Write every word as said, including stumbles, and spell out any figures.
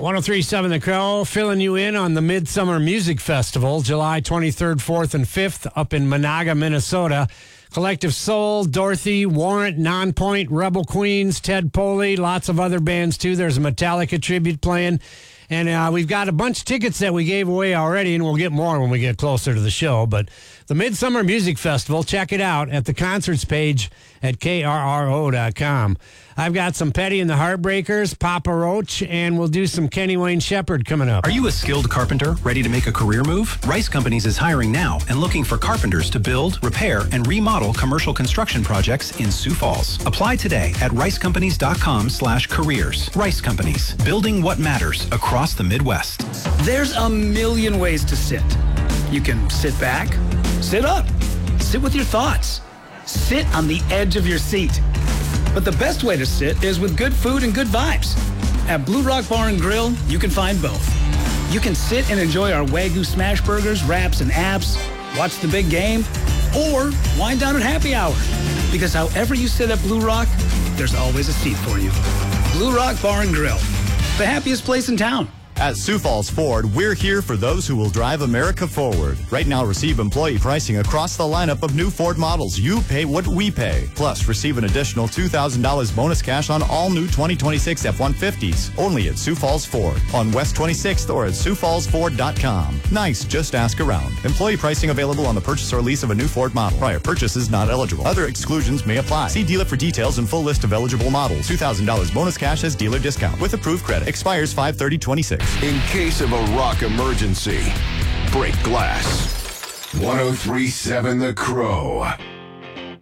one oh three point seven The Crow, filling you in on the Midsummer Music Festival, July twenty-third, fourth, and fifth, up in Monaga, Minnesota. Collective Soul, Dorothy, Warrant, Nonpoint, Rebel Queens, Ted Poley, lots of other bands, too. There's a Metallica tribute playing. And uh, we've got a bunch of tickets that we gave away already, and we'll get more when we get closer to the show. But the Midsummer Music Festival, check it out at the concerts page at K R R O dot com. I've got some Petty and the Heartbreakers, Papa Roach, and we'll do some Kenny Wayne Shepherd coming up. Are you a skilled carpenter ready to make a career move? Rice Companies is hiring now and looking for carpenters to build, repair, and remodel commercial construction projects in Sioux Falls. Apply today at rice companies dot com slash careers. Rice Companies, building what matters across the Midwest. There's a million ways to sit. You can sit back, sit up, sit with your thoughts, sit on the edge of your seat. But the best way to sit is with good food and good vibes. At Blue Rock Bar and Grill, you can find both. You can sit and enjoy our Wagyu smash burgers, wraps, and apps, watch the big game, or wind down at happy hour. Because however you sit at Blue Rock, there's always a seat for you. Blue Rock Bar and Grill, the happiest place in town. At Sioux Falls Ford, we're here for those who will drive America forward. Right now, receive employee pricing across the lineup of new Ford models. You pay what we pay. Plus, receive an additional two thousand dollars bonus cash on all new twenty twenty-six F one fifties. Only at Sioux Falls Ford on West twenty-sixth or at sioux falls ford dot com. Nice, just ask around. Employee pricing available on the purchase or lease of a new Ford model. Prior purchase is not eligible. Other exclusions may apply. See dealer for details and full list of eligible models. two thousand dollars bonus cash as dealer discount with approved credit. Expires five thirty twenty-six. In case of a rock emergency, break glass. one oh three point seven The Crow.